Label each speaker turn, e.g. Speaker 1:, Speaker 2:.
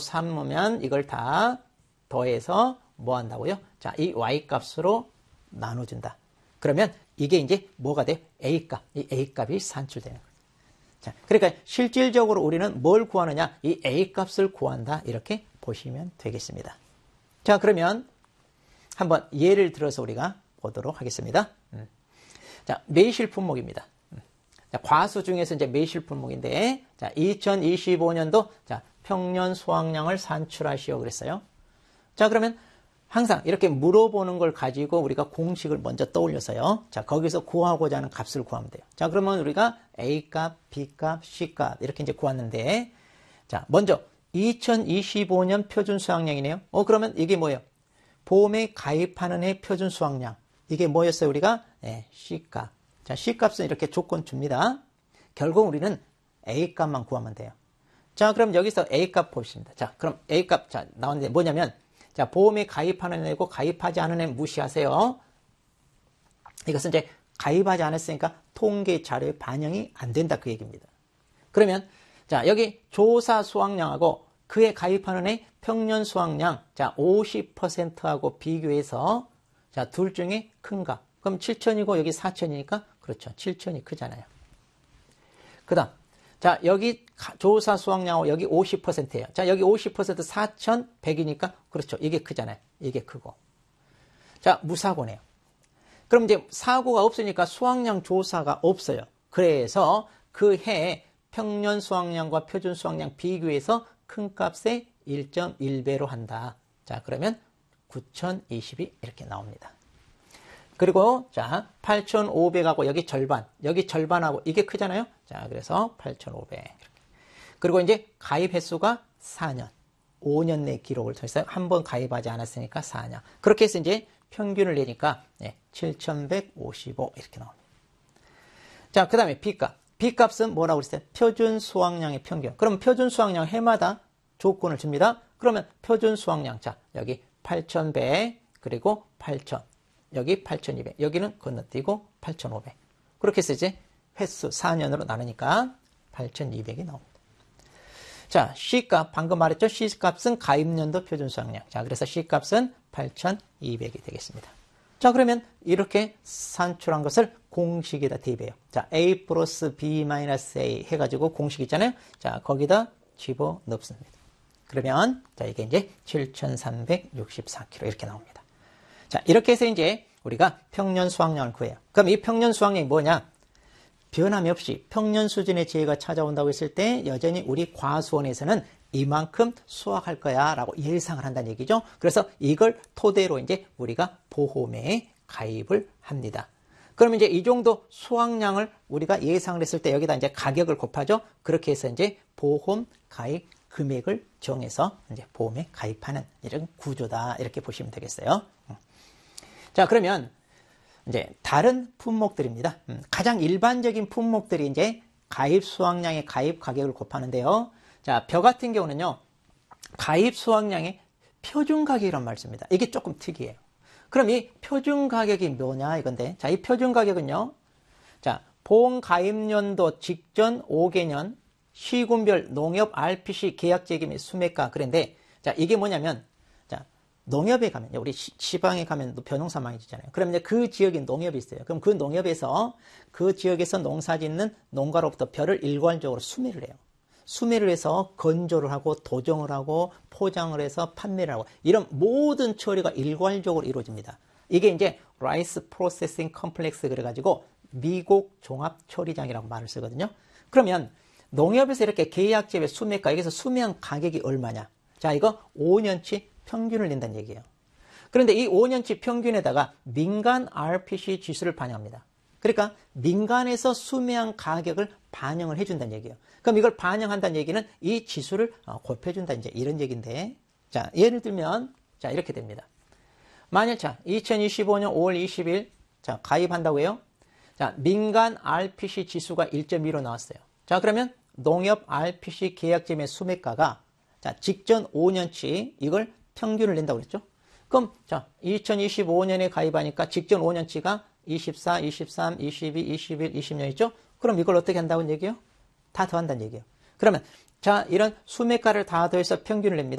Speaker 1: 삼으면 이걸 다 더해서 뭐 한다고요? 자, 이 y값으로 나눠준다. 그러면 이게 이제 뭐가 돼? a값. 이 a값이 산출되는 거예요. 자, 그러니까 실질적으로 우리는 뭘 구하느냐? 이 a값을 구한다. 이렇게 보시면 되겠습니다. 자, 그러면 한번 예를 들어서 우리가 보도록 하겠습니다. 자, 매실 품목입니다. 자, 과수 중에서 이제 매실 품목인데, 자, 2025년도, 자, 평년 수확량을 산출하시오. 그랬어요. 자, 그러면 항상 이렇게 물어보는 걸 가지고 우리가 공식을 먼저 떠올려서요. 자, 거기서 구하고자 하는 값을 구하면 돼요. 자, 그러면 우리가 A값, B값, C값 이렇게 이제 구했는데, 자, 먼저 2025년 표준 수확량이네요. 그러면 이게 뭐예요? 보험에 가입하는 해 표준 수확량. 이게 뭐였어요, 우리가? 네, C값. 자, C값은 이렇게 조건 줍니다. 결국 우리는 A값만 구하면 돼요. 자, 그럼 여기서 A값 보십니다. 자, 그럼 A값, 자, 나오는데 뭐냐면, 자, 보험에 가입하는 애고 가입하지 않은 애 무시하세요. 이것은 이제 가입하지 않았으니까 통계 자료에 반영이 안 된다 그 얘기입니다. 그러면 자, 여기 조사 수확량하고 그에 가입하는 애 평년 수확량 자, 50%하고 비교해서 자, 둘 중에 큰가? 그럼 7천이고 여기 4천이니까 그렇죠. 7천이 크잖아요. 그다음 자, 여기 조사 수확량하고 여기 50%예요. 자, 여기 50% 4,100이니까 그렇죠. 이게 크잖아요. 이게 크고. 자, 무사고네요. 그럼 이제 사고가 없으니까 수확량 조사가 없어요. 그래서 그 해 평년 수확량과 표준 수확량 비교해서 큰 값에 1.1배로 한다. 자, 그러면 9,020이 이렇게 나옵니다. 그리고 자, 8,500하고 여기 절반하고 이게 크잖아요. 자, 그래서 8,500. 그리고 이제 가입 횟수가 4년, 5년 내 기록을 통해서 한 번 가입하지 않았으니까 4년. 그렇게 해서 이제 평균을 내니까 7,155 이렇게 나옵니다. 자, 그다음에 B값. B값은 뭐라고 그랬어요? 표준 수확량의 평균. 그럼 표준 수확량 해마다 조건을 줍니다. 그러면 표준 수확량 자, 여기 8,100 그리고 8,000. 여기 8,200, 여기는 건너뛰고 8,500. 그렇게 해서 이제 횟수 4년으로 나누니까 8,200이 나옵니다. 자, C값, 방금 말했죠? C값은 가입년도 표준 수확량. 자, 그래서 C값은 8,200이 되겠습니다. 자, 그러면 이렇게 산출한 것을 공식에다 대입해요. 자, A 플러스 B 마이너스 A 해가지고 공식 있잖아요? 자, 거기다 집어 넣습니다. 그러면, 자, 이게 이제 7,364kg 이렇게 나옵니다. 자, 이렇게 해서 이제 우리가 평년 수확량을 구해요. 그럼 이 평년 수확량이 뭐냐? 변함이 없이 평년 수준의 지혜가 찾아온다고 했을 때 여전히 우리 과수원에서는 이만큼 수확할 거야 라고 예상을 한다는 얘기죠. 그래서 이걸 토대로 이제 우리가 보험에 가입을 합니다. 그럼 이제 이 정도 수확량을 우리가 예상을 했을 때 여기다 이제 가격을 곱하죠. 그렇게 해서 이제 보험 가입 금액을 정해서 이제 보험에 가입하는 이런 구조다. 이렇게 보시면 되겠어요. 자, 그러면 이제 다른 품목들입니다. 가장 일반적인 품목들이 이제 가입 수확량의 가입 가격을 곱하는데요. 자, 벼 같은 경우는요, 가입 수확량의 표준 가격이란 말 씁니다. 이게 조금 특이해요. 그럼 이 표준 가격이 뭐냐 이건데, 자, 이 표준 가격은요, 자, 보험 가입연도 직전 5개년 시군별 농협 RPC 계약제기 및 수매가 그런데, 자, 이게 뭐냐면, 자, 농협에 가면, 우리 시방에 가면 벼농사 많이 짓잖아요. 그럼 이제 그 지역에 농협이 있어요. 그럼 그 농협에서 그 지역에서 농사 짓는 농가로부터 벼를 일괄적으로 수매를 해요. 수매를 해서 건조를 하고 도정을 하고 포장을 해서 판매를 하고 이런 모든 처리가 일괄적으로 이루어집니다. 이게 이제 라이스 프로세싱 컴플렉스 그래가지고 미국 종합 처리장이라고 말을 쓰거든요. 그러면 농협에서 이렇게 계약제의 수매가 여기서 수매한 가격이 얼마냐? 자, 이거 5년치 평균을 낸다는 얘기예요. 그런데 이 5년치 평균에다가 민간 RPC 지수를 반영합니다. 그러니까 민간에서 수매한 가격을 반영을 해준다는 얘기예요. 그럼 이걸 반영한다는 얘기는 이 지수를 곱해준다 이제 이런 얘기인데, 자, 예를 들면 자, 이렇게 됩니다. 만일 자 2025년 5월 20일 자 가입한다고 해요. 자, 민간 RPC 지수가 1.2로 나왔어요. 자, 그러면 농협 RPC 계약제의 수매가가 자 직전 5년치 이걸 평균을 낸다고 그랬죠. 그럼 자 2025년에 가입하니까 직전 5년치가 24, 23, 22, 21, 20년이죠. 그럼 이걸 어떻게 한다는 얘기예요? 다 더한다는 얘기예요. 그러면 자 이런 수매가를 다 더해서 평균을 냅니다.